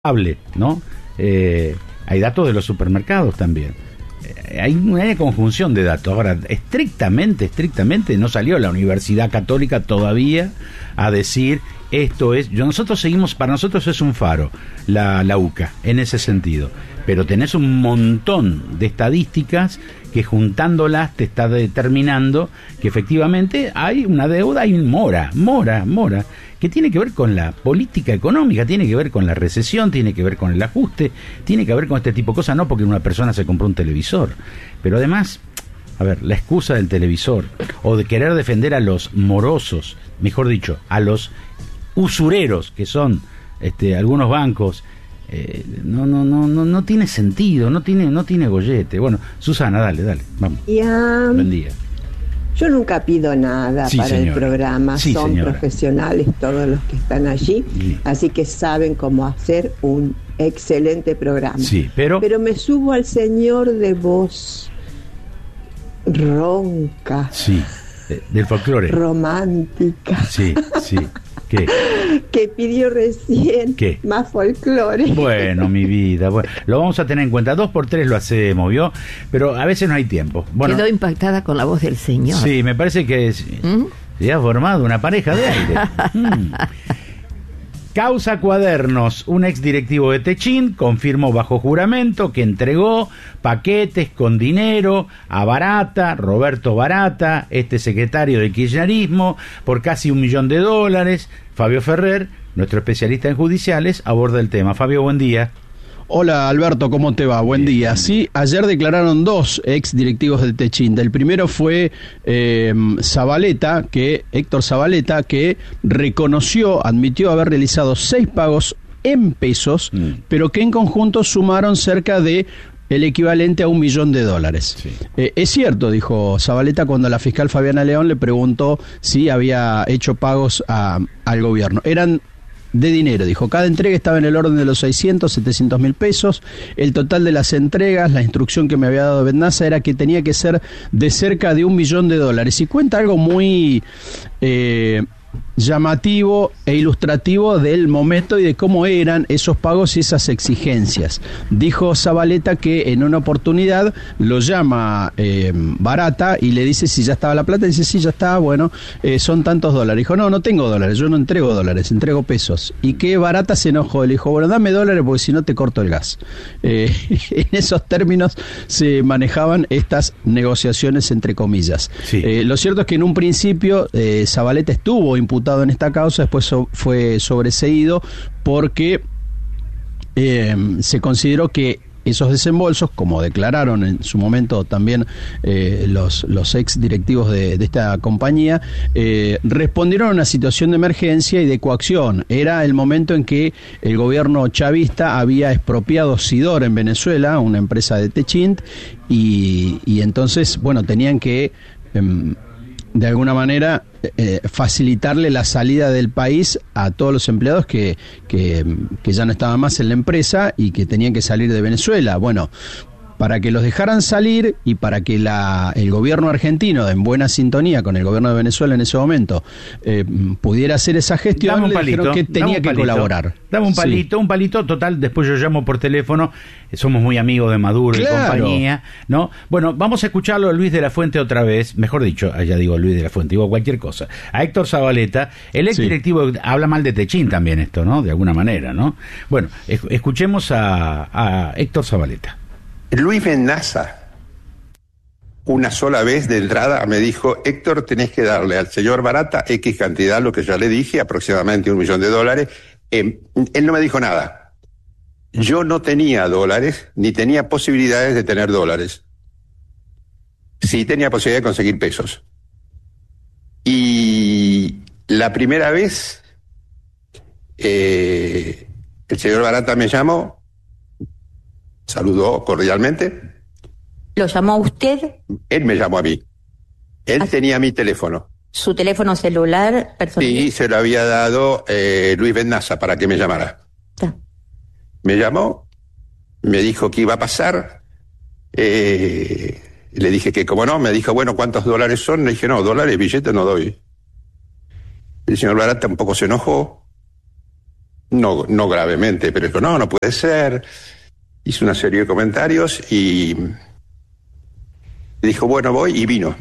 ¿no? Hay datos de los supermercados también. Hay una conjunción de datos. Ahora, estrictamente, no salió la Universidad Católica todavía a decir esto es. Nosotros seguimos, para nosotros es un faro, la UCA, en ese sentido. Pero tenés un montón de estadísticas que juntándolas te está determinando que efectivamente hay una deuda, hay mora, que tiene que ver con la política económica, tiene que ver con la recesión, tiene que ver con el ajuste, tiene que ver con este tipo de cosas, no porque una persona se compró un televisor, pero además, a ver, la excusa del televisor, o de querer defender a los morosos, mejor dicho, a los usureros, que son algunos bancos, no tiene sentido, no tiene gollete. Bueno, Susana, dale, vamos. Buen día. Yo nunca pido nada para señora. El programa, Sí, son señora. Profesionales todos los que están allí, Sí. Así que saben cómo hacer un excelente programa. Sí, pero me subo al señor de voz ronca, sí, del folclore. romántica, Sí. ¿Qué? que pidió recién ¿Qué? más folclore. Bueno, mi vida, bueno, lo vamos a tener en cuenta. 2x3 lo hacemos, ¿vio? Pero a veces no hay tiempo. Bueno, Quedó impactada con la voz del señor. sí, me parece que se ha formado una pareja de aire. Causa Cuadernos, un ex directivo de Techint confirmó bajo juramento que entregó paquetes con dinero a Barata, Roberto Barata, secretario del kirchnerismo, por casi $1 millón. Fabio Ferrer, nuestro especialista en judiciales, aborda el tema. Fabio, buen día. Hola Alberto, ¿cómo te va? Buen día. Sí, ayer declararon 2 ex directivos del Techint. El primero fue Héctor Zabaleta, que admitió haber realizado 6 pagos en pesos, pero que en conjunto sumaron cerca de el equivalente a $1 millón. Sí. Es cierto, dijo Zabaleta cuando la fiscal Fabiana León le preguntó si había hecho pagos al gobierno. Eran de dinero, dijo. Cada entrega estaba en el orden de los 700 mil pesos. El total de las entregas, la instrucción que me había dado Bendaza era que tenía que ser de cerca de $1 millón. Y cuenta algo muy llamativo e ilustrativo del momento y de cómo eran esos pagos y esas exigencias. Dijo Zabaleta que en una oportunidad lo llama Barata y le dice si ya estaba la plata, y dice sí, ya está, bueno, son tantos dólares. Dijo, no tengo dólares, yo no entrego dólares, entrego pesos. Y que Barata se enojó, le dijo, bueno, dame dólares porque si no te corto el gas. En esos términos se manejaban estas negociaciones entre comillas. Sí. Lo cierto es que en un principio Zabaleta estuvo imputado en esta causa, después fue sobreseído porque se consideró que esos desembolsos, como declararon en su momento también los ex directivos de esta compañía, respondieron a una situación de emergencia y de coacción. Era el momento en que el gobierno chavista había expropiado Sidor en Venezuela, una empresa de Techint, y entonces, bueno, tenían que de alguna manera facilitarle la salida del país a todos los empleados que ya no estaban más en la empresa y que tenían que salir de Venezuela. Bueno, para que los dejaran salir y para que el gobierno argentino, en buena sintonía con el gobierno de Venezuela en ese momento, pudiera hacer esa gestión, le dijeron que tenía que colaborar. Dame un palito, total, después yo llamo por teléfono, somos muy amigos de Maduro y compañía, ¿no? Bueno, vamos a escucharlo a Luis de la Fuente otra vez, mejor dicho, ya digo Luis de la Fuente, digo cualquier cosa, a Héctor Zabaleta, el ex directivo, habla mal de Techint también esto, ¿no? De alguna manera, ¿no? Bueno, escuchemos a Héctor Zabaleta. Luis Bendaza, una sola vez de entrada, me dijo, Héctor, tenés que darle al señor Barata X cantidad, lo que ya le dije, aproximadamente $1 millón. Él no me dijo nada. Yo no tenía dólares, ni tenía posibilidades de tener dólares. Sí tenía posibilidad de conseguir pesos. Y la primera vez, el señor Barata me llamó, saludó cordialmente. ¿Lo llamó usted? Él me llamó a mí. Él tenía mi teléfono. ¿Su teléfono celular personal? Sí, se lo había dado Luis Bendaza para que me llamara. Está. Me llamó, me dijo que iba a pasar. Le dije que como no, me dijo, bueno, ¿cuántos dólares son? Le dije, no, dólares, billetes no doy. El señor Barata un poco se enojó. no gravemente, pero dijo, no puede ser. Hizo una serie de comentarios y dijo, bueno, voy, y vino.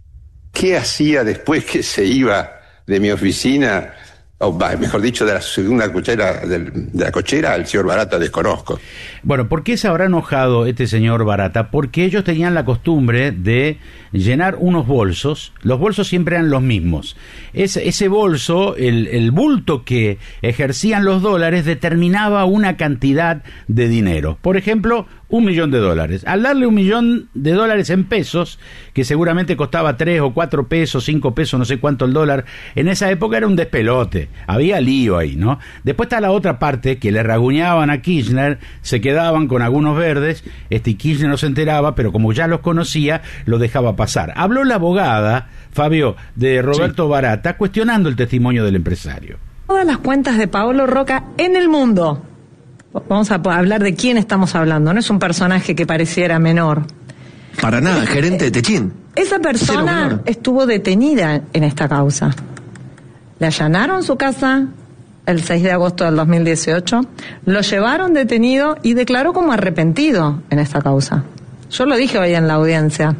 ¿Qué hacía después que se iba de mi oficina? Mejor dicho, de la segunda cochera, de la cochera al señor Barata, desconozco. Bueno, ¿por qué se habrá enojado este señor Barata? Porque ellos tenían la costumbre de llenar unos bolsos. Los bolsos siempre eran los mismos. Ese bolso, el bulto que ejercían los dólares, determinaba una cantidad de dinero. Por ejemplo, $1.000.000. Al darle $1.000.000 en pesos, que seguramente costaba 3 o 4 pesos, 5 pesos, no sé cuánto el dólar, en esa época era un despelote. Había lío ahí, ¿no? Después está la otra parte, que le raguñaban a Kirchner, se quedaban con algunos verdes, y Kirchner no se enteraba, pero como ya los conocía, lo dejaba pasar. Habló la abogada, Fabio, de Roberto Barata, cuestionando el testimonio del empresario. Todas las cuentas de Paolo Roca en el mundo. Vamos a hablar de quién estamos hablando, no es un personaje que pareciera menor. Para nada, gerente de Techín. Esa persona estuvo detenida en esta causa. Le allanaron su casa el 6 de agosto del 2018, lo llevaron detenido y declaró como arrepentido en esta causa. Yo lo dije hoy en la audiencia.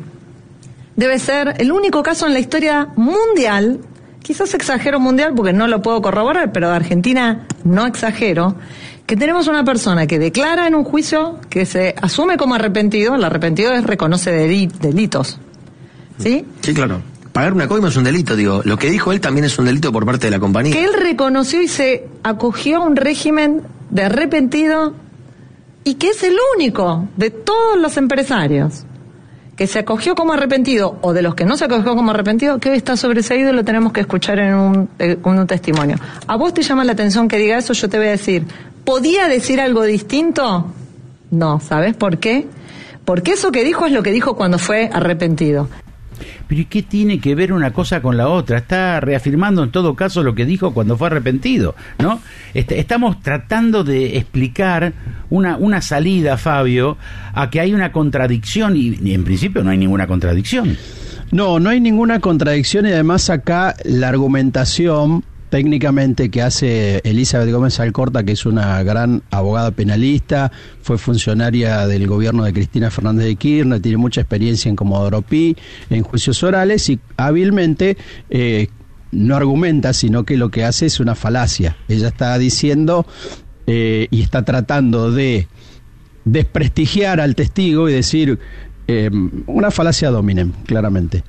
Debe ser el único caso en la historia mundial, quizás exagero mundial porque no lo puedo corroborar, pero de Argentina no exagero, que tenemos una persona que declara en un juicio que se asume como arrepentido. El arrepentido reconoce delitos. ¿Sí? Sí, claro. Pagar una coima es un delito, digo. Lo que dijo él también es un delito por parte de la compañía. Que él reconoció y se acogió a un régimen de arrepentido y que es el único de todos los empresarios que se acogió como arrepentido o de los que no se acogió como arrepentido, que hoy está sobreseído y lo tenemos que escuchar en un testimonio. ¿A vos te llama la atención que diga eso? Yo te voy a decir, ¿podía decir algo distinto? No, ¿sabes por qué? Porque eso que dijo es lo que dijo cuando fue arrepentido. Pero ¿y qué tiene que ver una cosa con la otra? Está reafirmando en todo caso lo que dijo cuando fue arrepentido, ¿no? Estamos tratando de explicar una salida, Fabio, a que hay una contradicción y en principio no hay ninguna contradicción. No hay ninguna contradicción y además acá la argumentación técnicamente que hace Elizabeth Gómez Alcorta, que es una gran abogada penalista, fue funcionaria del gobierno de Cristina Fernández de Kirchner, tiene mucha experiencia en Comodoro Pi, en juicios orales y hábilmente no argumenta, sino que lo que hace es una falacia. Ella está diciendo y está tratando de desprestigiar al testigo y decir una falacia dominem, claramente,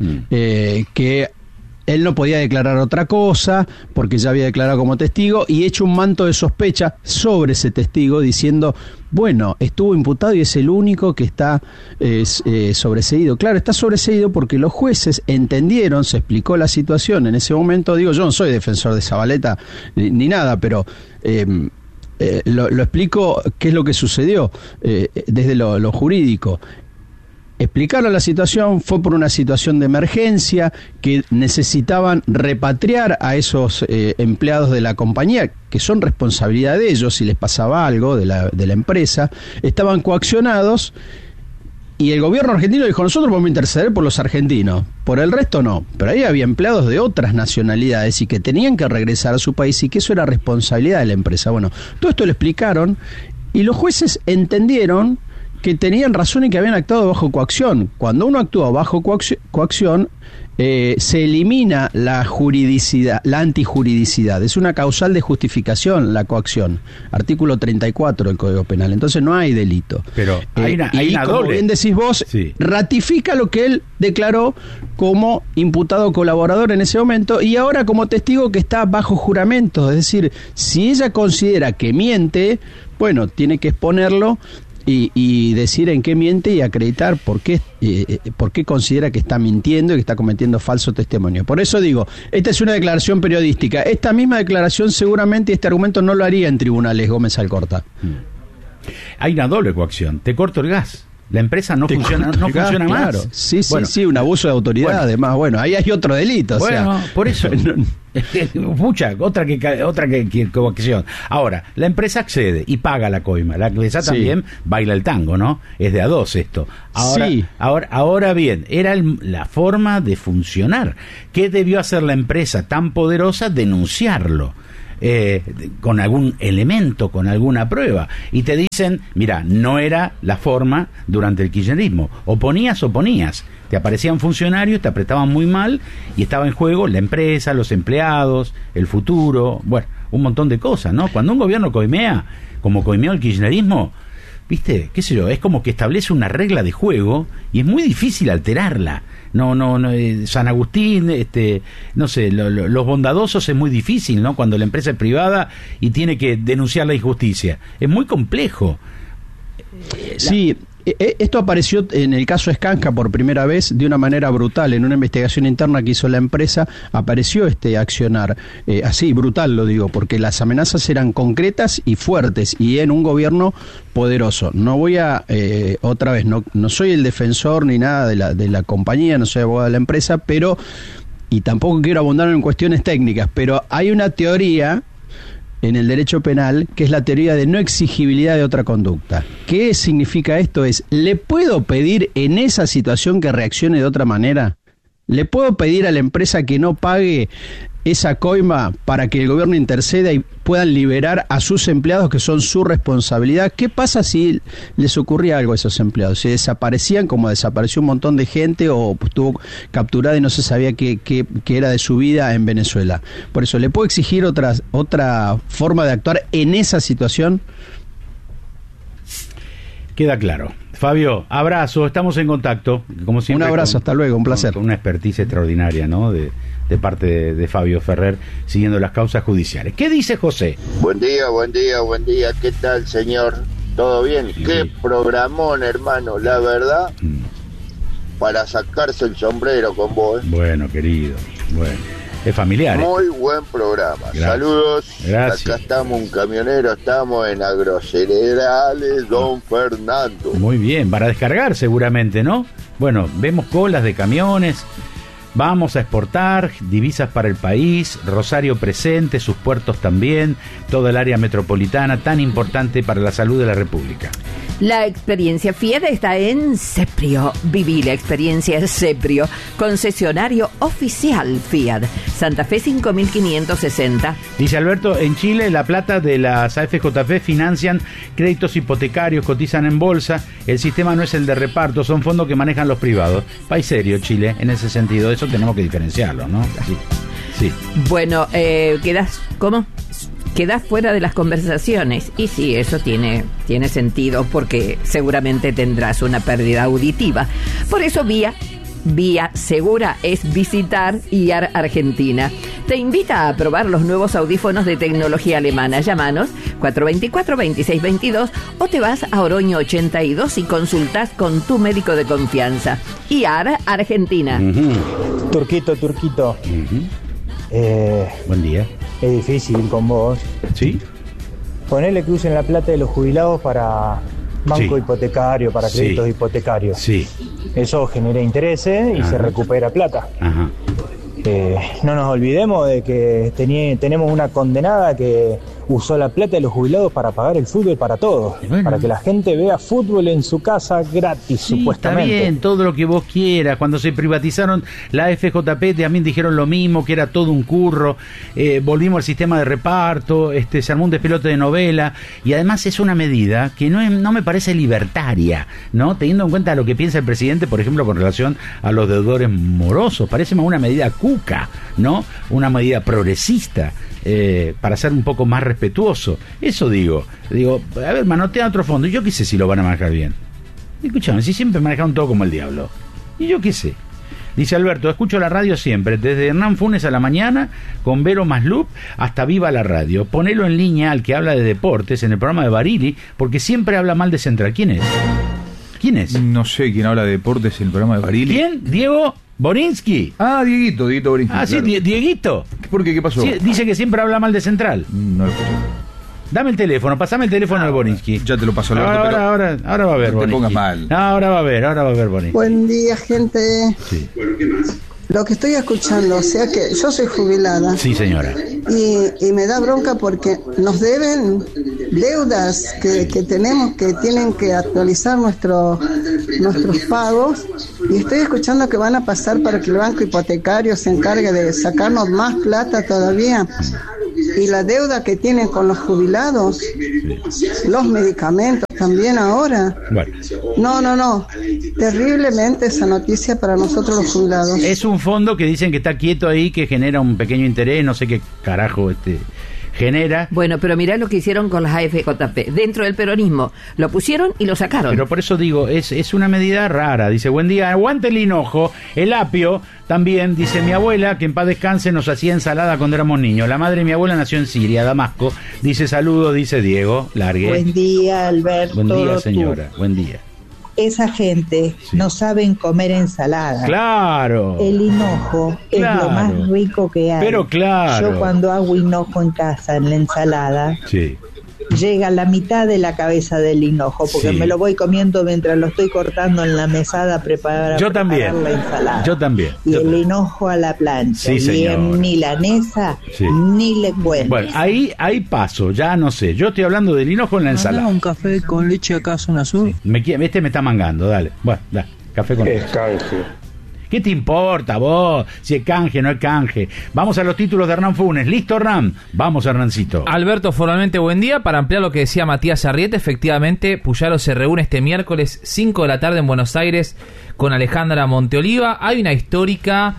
que él no podía declarar otra cosa porque ya había declarado como testigo y hecho un manto de sospecha sobre ese testigo diciendo, bueno, estuvo imputado y es el único que está sobreseído. Claro, está sobreseído porque los jueces entendieron, se explicó la situación en ese momento. Digo, yo no soy defensor de Zabaleta ni nada, pero lo explico qué es lo que sucedió desde lo jurídico. Explicaron la situación, fue por una situación de emergencia, que necesitaban repatriar a esos empleados de la compañía, que son responsabilidad de ellos si les pasaba algo de la empresa, estaban coaccionados y el gobierno argentino dijo, nosotros vamos a interceder por los argentinos, por el resto no, pero ahí había empleados de otras nacionalidades y que tenían que regresar a su país y que eso era responsabilidad de la empresa. Bueno, todo esto lo explicaron y los jueces entendieron que tenían razón y que habían actuado bajo coacción. Cuando uno actúa bajo coacción, se elimina la juridicidad, la antijuridicidad. Es una causal de justificación la coacción. Artículo 34 del Código Penal. Entonces no hay delito. Pero hay una como doble. Bien decís vos, sí, ratifica lo que él declaró como imputado colaborador en ese momento y ahora como testigo que está bajo juramento. Es decir, si ella considera que miente, bueno, tiene que exponerlo y decir en qué miente y acreditar por qué considera que está mintiendo y que está cometiendo falso testimonio. Por eso digo, esta es una declaración periodística. Esta misma declaración seguramente este argumento no lo haría en tribunales Gómez Alcorta. Hay una doble coacción. Te corto el gas. La empresa no funciona más. Claro. Sí, un abuso de autoridad, además. Bueno, ahí hay otro delito. Bueno, o sea, por eso. Mucha, otra que coacción. Ahora, la empresa accede y paga la coima. La empresa también baila el tango, ¿no? Es de a dos esto. Ahora bien, era la forma de funcionar. ¿Qué debió hacer la empresa tan poderosa? Denunciarlo. con algún elemento, con alguna prueba, y te dicen, mira, no era la forma durante el kirchnerismo, o ponías, te aparecían funcionarios, te apretaban muy mal, y estaba en juego la empresa, los empleados, el futuro, bueno, un montón de cosas, ¿no? Cuando un gobierno coimea, como coimeó el kirchnerismo, viste, qué sé yo, es como que establece una regla de juego, y es muy difícil alterarla. No, San Agustín, no sé, los bondadosos es muy difícil, ¿no? Cuando la empresa es privada y tiene que denunciar la injusticia. Es muy complejo. Sí, esto apareció en el caso Skanska por primera vez de una manera brutal. En una investigación interna que hizo la empresa, apareció este accionar. Así, brutal lo digo, porque las amenazas eran concretas y fuertes, y en un gobierno poderoso. No voy a, otra vez, no soy el defensor ni nada de la compañía, no soy abogado de la empresa, pero, y tampoco quiero abundar en cuestiones técnicas, pero hay una teoría en el derecho penal, que es la teoría de no exigibilidad de otra conducta. ¿Qué significa esto? ¿Le puedo pedir en esa situación que reaccione de otra manera? ¿Le puedo pedir a la empresa que no pague esa coima para que el gobierno interceda y puedan liberar a sus empleados, que son su responsabilidad? ¿Qué pasa si les ocurría algo a esos empleados? ¿Se desaparecían como desapareció un montón de gente, o estuvo capturada y no se sabía qué era de su vida en Venezuela? Por eso, ¿le puedo exigir otra forma de actuar en esa situación? Queda claro. Fabio, abrazo, estamos en contacto. Como siempre, un abrazo, hasta luego, un placer. Con una expertise extraordinaria, ¿no? De parte de Fabio Ferrer, siguiendo las causas judiciales. ¿Qué dice José? Buen día. ¿Qué tal, señor? ¿Todo bien? Sí. Qué programón, hermano, la verdad, para sacarse el sombrero con vos. Bueno, querido, bueno. Es familiar. Muy buen programa. Gracias. Saludos. Gracias. Acá estamos un camionero, estamos en Agrocereales Don Fernando. Muy bien, para descargar seguramente, ¿no? Bueno, vemos colas de camiones. Vamos a exportar divisas para el país, Rosario presente, sus puertos también, toda el área metropolitana tan importante para la salud de la República. La experiencia Fiat está en Seprio. Viví la experiencia Seprio, concesionario oficial Fiat. Santa Fe 5560. Dice Alberto, en Chile la plata de las AFJP financian créditos hipotecarios, cotizan en bolsa, el sistema no es el de reparto, son fondos que manejan los privados. País serio Chile en ese sentido, eso tenemos que diferenciarlo, ¿no? Sí. Bueno, quedás fuera de las conversaciones, y sí, eso tiene sentido, porque seguramente tendrás una pérdida auditiva. Por eso Vía Segura es visitar IAR Argentina. Te invita a probar los nuevos audífonos de tecnología alemana. Llámanos 424-2622 o te vas a Oroño 82 y consultás con tu médico de confianza. IAR Argentina. Turquito. Buen día. Es difícil con vos. ¿Sí? Ponele que usen la plata de los jubilados para banco hipotecario, para créditos hipotecarios. Sí. Eso genera intereses y se recupera plata. Ajá. No nos olvidemos de que tenemos una condenada que usó la plata de los jubilados para pagar el fútbol para todos, para que la gente vea fútbol en su casa gratis, supuestamente. Está bien, todo lo que vos quieras. Cuando se privatizaron la FJP también dijeron lo mismo, que era todo un curro. Volvimos al sistema de reparto, se armó un despelote de novela, y además es una medida que no me parece libertaria, ¿no? Teniendo en cuenta lo que piensa el presidente, por ejemplo, con relación a los deudores morosos. Parece más una medida cuca, ¿no? Una medida progresista, para ser un poco más respetuoso. Eso digo, a ver, manotean otro fondo. Yo qué sé si lo van a manejar bien. Escuchame, si siempre manejaron todo como el diablo. Y yo qué sé. Dice Alberto, escucho la radio siempre, desde Hernán Funes a la mañana, con Vero Maslup, hasta Viva la Radio. Ponelo en línea al que habla de deportes en el programa de Barili, porque siempre habla mal de Central. ¿Quién es? No sé quién habla de deportes en el programa de Barili. ¿Quién? ¿Diego Borinsky? Ah, Dieguito Borinsky. Ah, claro. Sí, Dieguito. ¿Por qué? ¿Qué pasó? Sí, dice que siempre habla mal de Central. No lo escuché. Dame el teléfono, pasame el teléfono de Borinsky. Ya te lo paso, Alberto, ahora va a ver, no Borinsky. te pongas mal. No, ahora va a ver Borinsky. Buen día, gente. Sí. Bueno, ¿qué más? Lo que estoy escuchando, o sea que yo soy jubilada. Sí, señora. Y me da bronca porque nos deben deudas que tenemos, que tienen que actualizar nuestros pagos. Y estoy escuchando que van a pasar para que el banco hipotecario se encargue de sacarnos más plata todavía. y la deuda que tienen con los jubilados, los medicamentos también ahora. Bueno. No. Terriblemente esa noticia para nosotros los jubilados. Es un fondo que dicen que está quieto ahí, que genera un pequeño interés, no sé qué carajo genera. Bueno, pero mirá lo que hicieron con las AFJP. Dentro del peronismo lo pusieron y lo sacaron. Pero por eso digo, es una medida rara. Dice, buen día, aguante el hinojo. El apio también, dice mi abuela, que en paz descanse, nos hacía ensalada cuando éramos niños. La madre de mi abuela nació en Siria, Damasco. Dice, saludos, dice Diego, largue. Buen día, Alberto. Buen día, señora, buen día. Esa gente no saben comer ensalada. Claro. El hinojo es lo más rico que hay. Pero claro. Yo cuando hago hinojo en casa, en la ensalada, sí, llega la mitad de la cabeza del hinojo, porque me lo voy comiendo mientras lo estoy cortando en la mesada preparar la ensalada. Yo también. Y el hinojo a la plancha, bien milanesa, ni le cuento. Bueno, ahí paso, ya no sé. Yo estoy hablando del hinojo en la ensalada. ¿Un café con leche acaso, un azul? Me está mangando, dale. Bueno, dale, café con leche. Es canje. ¿Qué te importa vos? Si es canje, no es canje. Vamos a los títulos de Hernán Funes. ¿Listo, Hernán? Vamos, Hernancito. Alberto, formalmente buen día. Para ampliar lo que decía Matías Arrieta, efectivamente, Puyaro se reúne este miércoles 5 de la tarde en Buenos Aires con Alejandra Monteoliva. Hay una histórica,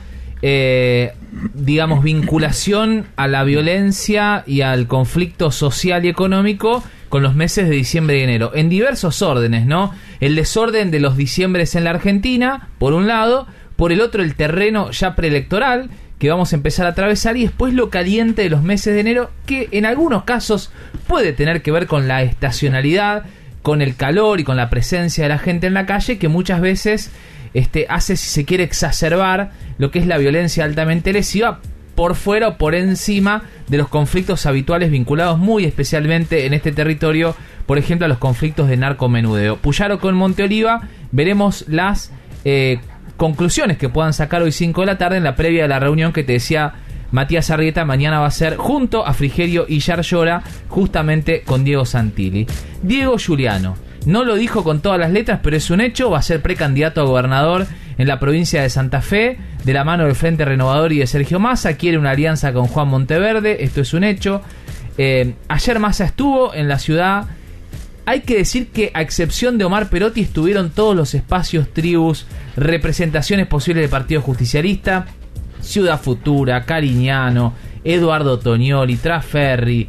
vinculación a la violencia y al conflicto social y económico con los meses de diciembre y enero, en diversos órdenes, ¿no? El desorden de los diciembres en la Argentina, por un lado, por el otro el terreno ya preelectoral que vamos a empezar a atravesar, y después lo caliente de los meses de enero, que en algunos casos puede tener que ver con la estacionalidad, con el calor y con la presencia de la gente en la calle, que muchas veces hace, si se quiere, exacerbar lo que es la violencia altamente lesiva por fuera o por encima de los conflictos habituales vinculados muy especialmente en este territorio, por ejemplo, a los conflictos de narcomenudeo. Puyaro con Monteoliva, veremos las conclusiones que puedan sacar hoy 5 de la tarde en la previa de la reunión que te decía Matías Arrieta. Mañana va a ser junto a Frigerio y Yarlora, justamente con Diego Santilli. Diego Giuliano no lo dijo con todas las letras, pero es un hecho, va a ser precandidato a gobernador en la provincia de Santa Fe, de la mano del Frente Renovador y de Sergio Massa. Quiere una alianza con Juan Monteverde, esto es un hecho. Ayer Massa estuvo en la ciudad. Hay que decir que, a excepción de Omar Perotti, estuvieron todos los espacios, tribus, representaciones posibles del Partido Justicialista: Ciudad Futura, Cariñano, Eduardo Tognoli, Traferri,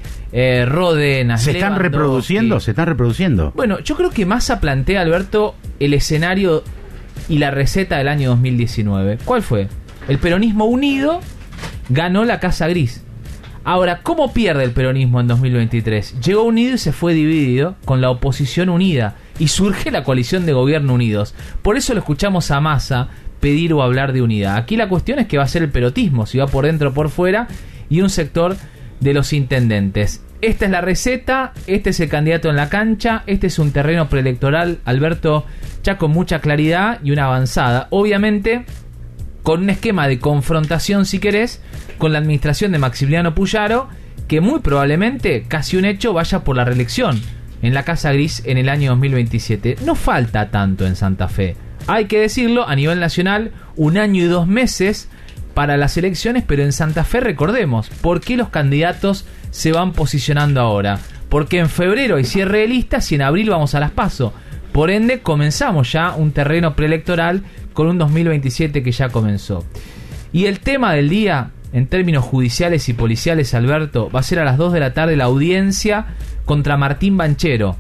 Rodena. ¿Se están reproduciendo? Bueno, yo creo que Massa plantea, Alberto, el escenario y la receta del año 2019. ¿Cuál fue? El peronismo unido ganó la Casa Gris. Ahora, ¿cómo pierde el peronismo en 2023? Llegó unido y se fue dividido, con la oposición unida, y surge la coalición de gobierno unidos. Por eso lo escuchamos a Massa pedir o hablar de unidad. Aquí la cuestión es que va a ser el perotismo, si va por dentro o por fuera, y un sector de los intendentes. Esta es la receta, este es el candidato en la cancha, este es un terreno preelectoral, Alberto, ya con mucha claridad y una avanzada. Obviamente, con un esquema de confrontación, si querés, con la administración de Maximiliano Puyaro, que muy probablemente, casi un hecho, vaya por la reelección en la Casa Gris en el año 2027. No falta tanto en Santa Fe, hay que decirlo, a nivel nacional, 1 año y 2 meses para las elecciones, pero en Santa Fe, recordemos, ¿por qué los candidatos se van posicionando ahora? Porque en febrero hay cierre de listas y en abril vamos a las PASO. Por ende, comenzamos ya un terreno preelectoral con un 2027 que ya comenzó. Y el tema del día, en términos judiciales y policiales, Alberto, va a ser a las 2 de la tarde la audiencia contra Martín Banchero,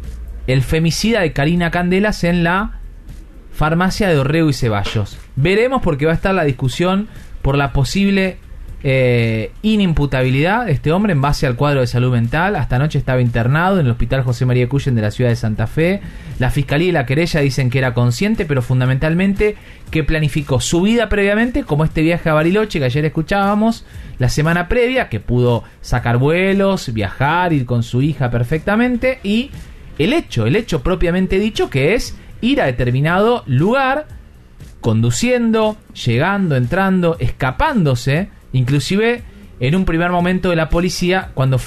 el femicida de Karina Candelas en la farmacia de Orrego y Ceballos. Veremos, porque va a estar la discusión por la posible inimputabilidad de este hombre en base al cuadro de salud mental. Hasta anoche estaba internado en el Hospital José María Cuyen de la ciudad de Santa Fe. La fiscalía y la querella dicen que era consciente, pero fundamentalmente que planificó su vida previamente, como este viaje a Bariloche que ayer escuchábamos, la semana previa, que pudo sacar vuelos, viajar, ir con su hija perfectamente, y el hecho propiamente dicho, que es ir a determinado lugar, conduciendo, llegando, entrando, escapándose, inclusive en un primer momento de la policía, cuando fue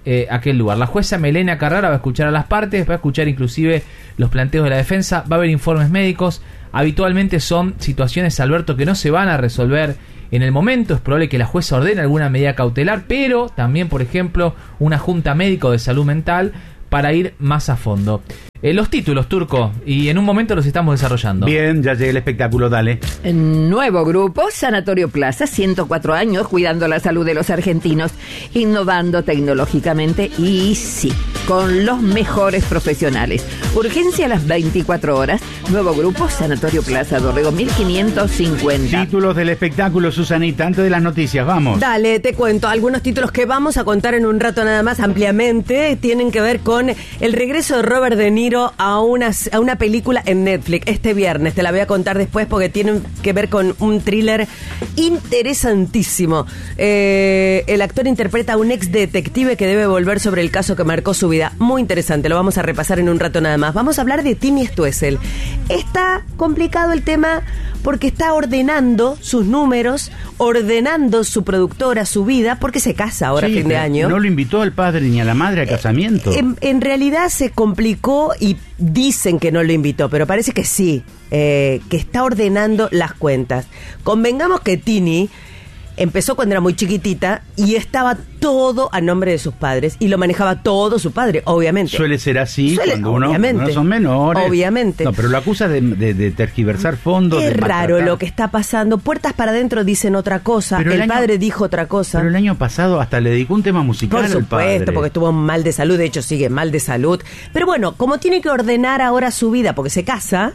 aquel lugar. La jueza Melena Carrara va a escuchar a las partes, va a escuchar inclusive los planteos de la defensa, va a haber informes médicos. Habitualmente son situaciones, Alberto, que no se van a resolver en el momento. Es probable que la jueza ordene alguna medida cautelar, pero también, por ejemplo, una junta médico de salud mental para ir más a fondo. Los títulos, Turco, y en un momento los estamos desarrollando. Bien, ya llega el espectáculo, dale. Nuevo grupo, Sanatorio Plaza, 104 años, cuidando la salud de los argentinos, innovando tecnológicamente y sí, con los mejores profesionales. Urgencia a las 24 horas, nuevo grupo, Sanatorio Plaza, Dorrego 1550. Títulos del espectáculo, Susanita, antes de las noticias, vamos. Dale, te cuento, algunos títulos que vamos a contar en un rato nada más ampliamente, tienen que ver con el regreso de Robert De Niro a una película en Netflix este viernes. Te la voy a contar después porque tienen que ver con un thriller interesantísimo. El actor interpreta a un ex detective que debe volver sobre el caso que marcó su vida. Muy interesante, lo vamos a repasar en un rato nada más. Vamos a hablar de Tini Stoessel. Está complicado el tema porque está ordenando sus números, ordenando su productora, su vida, porque se casa ahora a fin de año. No lo invitó al padre ni a la madre al casamiento. En realidad se complicó y dicen que no lo invitó, pero parece que sí, que está ordenando las cuentas. Convengamos que Tini empezó cuando era muy chiquitita y estaba todo a nombre de sus padres y lo manejaba todo su padre, obviamente. Suele ser así cuando uno son menores. Obviamente. No, pero lo acusa de tergiversar fondos. Es raro lo que está pasando. Puertas para adentro dicen otra cosa, pero el padre dijo otra cosa. Pero el año pasado hasta le dedicó un tema musical al padre. Por supuesto, porque estuvo mal de salud, de hecho sigue mal de salud. Pero bueno, como tiene que ordenar ahora su vida porque se casa,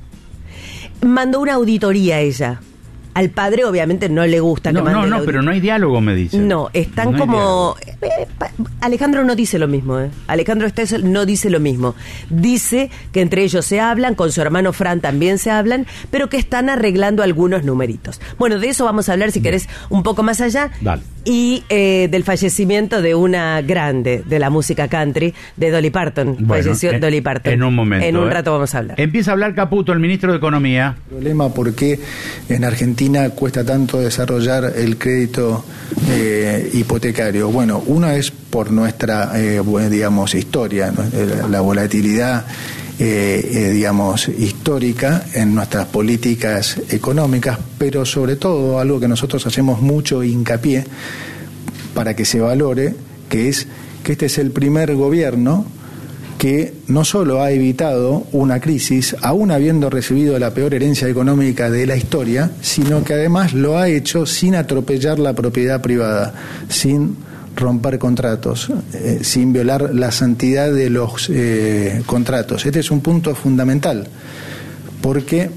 mandó una auditoría a ella. Al padre obviamente no le gusta que mande No, pero no hay diálogo, me dice. No, están como... Alejandro no dice lo mismo, Alejandro Stoessel no dice lo mismo. Dice que entre ellos se hablan, con su hermano Fran también se hablan, pero que están arreglando algunos numeritos. Bueno, de eso vamos a hablar, si querés, un poco más allá. Dale. Y del fallecimiento de una grande de la música country, de Dolly Parton. Falleció Dolly Parton. En un momento. En un rato vamos a hablar. Empieza a hablar Caputo, el ministro de Economía. El problema por qué en Argentina cuesta tanto desarrollar el crédito hipotecario. Bueno, una es por nuestra, digamos, historia, ¿no? La volatilidad, digamos, histórica en nuestras políticas económicas, pero sobre todo algo que nosotros hacemos mucho hincapié para que se valore, que es que este es el primer gobierno que no solo ha evitado una crisis, aún habiendo recibido la peor herencia económica de la historia, sino que además lo ha hecho sin atropellar la propiedad privada, sin romper contratos, sin violar la santidad de los contratos. Este es un punto fundamental, porque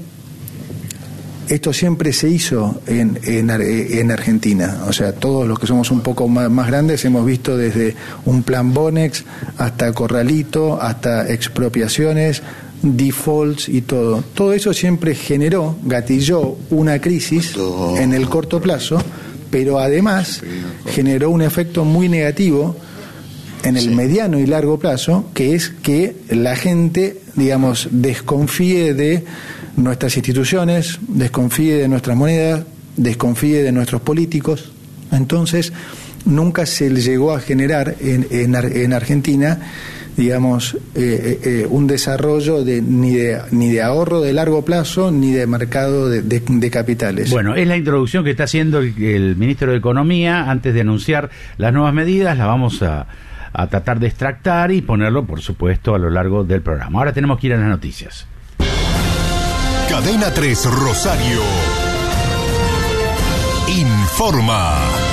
esto siempre se hizo en Argentina. O sea, todos los que somos un poco más grandes hemos visto desde un plan Bonex hasta Corralito, hasta expropiaciones, defaults y todo. Todo eso siempre gatilló una crisis en el corto plazo, pero además generó un efecto muy negativo en el mediano y largo plazo, que es que la gente, digamos, desconfíe de nuestras instituciones, desconfíe de nuestras monedas, desconfíe de nuestros políticos. Entonces, nunca se llegó a generar en Argentina, digamos, un desarrollo ni de ahorro de largo plazo, ni de mercado de capitales. Bueno, es la introducción que está haciendo el ministro de Economía antes de anunciar las nuevas medidas. Las vamos a tratar de extractar y ponerlo, por supuesto, a lo largo del programa. Ahora tenemos que ir a las noticias. Cadena 3 Rosario informa.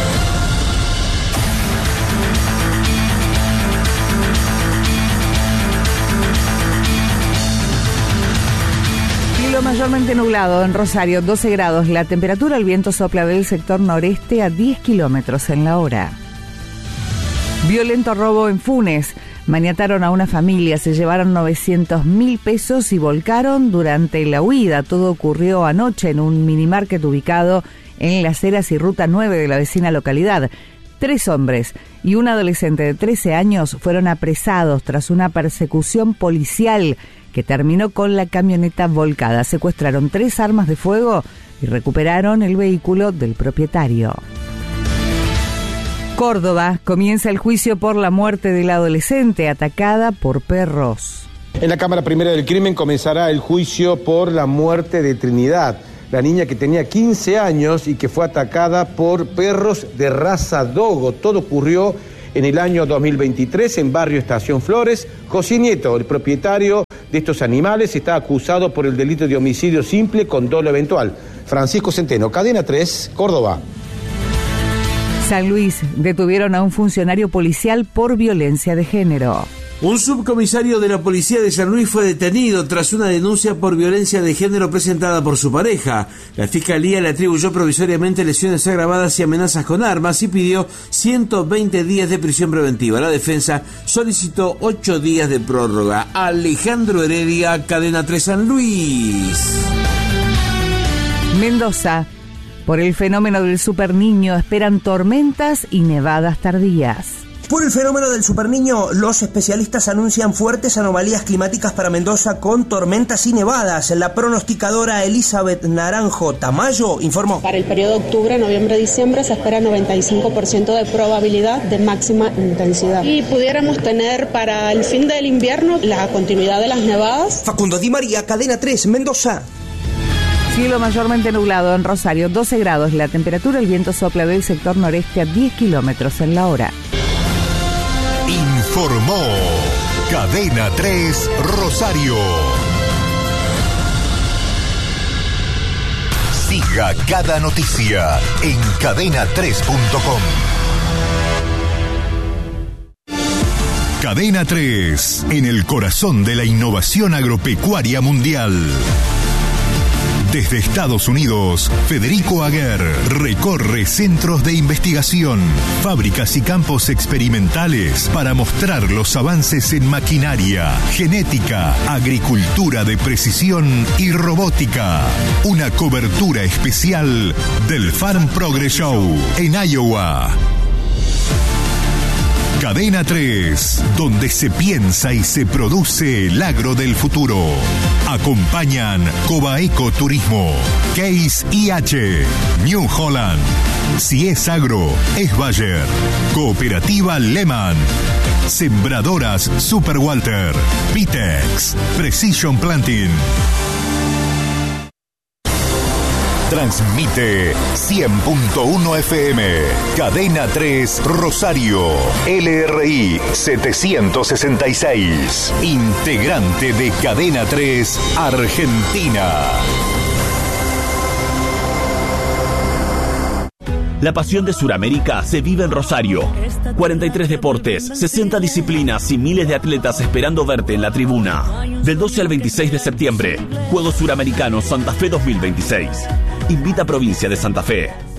Cielo mayormente nublado en Rosario, 12 grados. La temperatura, el viento sopla del sector noreste a 10 kilómetros en la hora. Violento robo en Funes. Maniataron a una familia, se llevaron 900.000 pesos y volcaron durante la huida. Todo ocurrió anoche en un minimarket ubicado en Las Heras y Ruta 9 de la vecina localidad. 3 hombres y un adolescente de 13 años fueron apresados tras una persecución policial que terminó con la camioneta volcada. Secuestraron 3 armas de fuego y recuperaron el vehículo del propietario. Córdoba, comienza el juicio por la muerte de la adolescente atacada por perros. En la Cámara Primera del Crimen comenzará el juicio por la muerte de Trinidad, la niña que tenía 15 años y que fue atacada por perros de raza dogo. Todo ocurrió en el año 2023 en Barrio Estación Flores. José Nieto, el propietario de estos animales, está acusado por el delito de homicidio simple con dolo eventual. Francisco Centeno, Cadena 3, Córdoba. San Luis, detuvieron a un funcionario policial por violencia de género. Un subcomisario de la policía de San Luis fue detenido tras una denuncia por violencia de género presentada por su pareja. La fiscalía le atribuyó provisoriamente lesiones agravadas y amenazas con armas y pidió 120 días de prisión preventiva. La defensa solicitó 8 días de prórroga. Alejandro Heredia, Cadena 3 San Luis. Mendoza, por el fenómeno del superniño esperan tormentas y nevadas tardías. Por el fenómeno del superniño, los especialistas anuncian fuertes anomalías climáticas para Mendoza con tormentas y nevadas. La pronosticadora Elizabeth Naranjo Tamayo informó. Para el periodo octubre-noviembre-diciembre se espera 95% de probabilidad de máxima intensidad. Y pudiéramos tener para el fin del invierno la continuidad de las nevadas. Facundo Di María, Cadena 3, Mendoza. Cielo mayormente nublado en Rosario, 12 grados la temperatura, el viento sopla del sector noreste a 10 kilómetros en la hora. Informó Cadena 3 Rosario. Siga cada noticia en cadena3.com. Cadena 3, en el corazón de la innovación agropecuaria mundial. Desde Estados Unidos, Federico Aguer recorre centros de investigación, fábricas y campos experimentales para mostrar los avances en maquinaria, genética, agricultura de precisión y robótica. Una cobertura especial del Farm Progress Show en Iowa. Cadena 3, donde se piensa y se produce el agro del futuro. Acompañan Cobaeco Turismo, Case IH, New Holland. Si es agro, es Bayer. Cooperativa Lehman. Sembradoras Super Walter. Pitex. Precision Planting. Transmite 100.1 FM, Cadena 3 Rosario, LRI 766, integrante de Cadena 3 Argentina. La pasión de Sudamérica se vive en Rosario. 43 deportes, 60 disciplinas y miles de atletas esperando verte en la tribuna. Del 12 al 26 de septiembre, Juegos Suramericanos Santa Fe 2026. Invita a Provincia de Santa Fe.